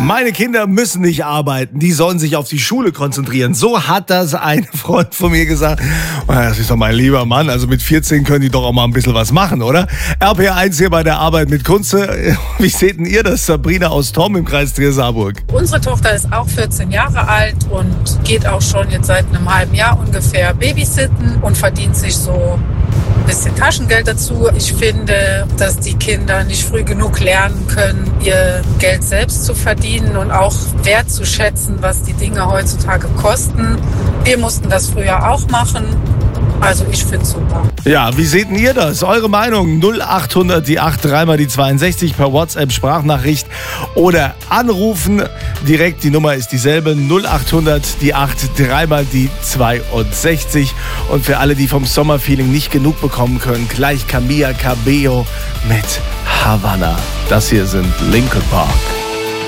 Meine Kinder müssen nicht arbeiten, die sollen sich auf die Schule konzentrieren. So hat das ein Freund von mir gesagt. Das ist doch mein lieber Mann, also mit 14 können die doch auch mal ein bisschen was machen, oder? RPR1 hier bei der Arbeit mit Kunze. Wie seht denn ihr das, Sabrina aus Thom im Kreis Trier-Saarburg? Unsere Tochter ist auch 14 Jahre alt und geht auch schon jetzt seit einem halben Jahr ungefähr babysitten und verdient sich so ein bisschen Taschengeld dazu. Ich finde, dass die Kinder nicht früh genug lernen können, ihr Geld selbst zu verdienen und auch wertzuschätzen, was die Dinge heutzutage kosten. Wir mussten das früher auch machen. Also ich finde es super. Ja, wie seht denn ihr das? Eure Meinung 0800 die 8 3 die 62 per WhatsApp Sprachnachricht oder anrufen. Direkt, die Nummer ist dieselbe 0800 die 8 3 die 62. Und für alle, die vom Sommerfeeling nicht genug bekommen können, gleich Camila Cabello mit Havana. Das hier sind Linkin Park.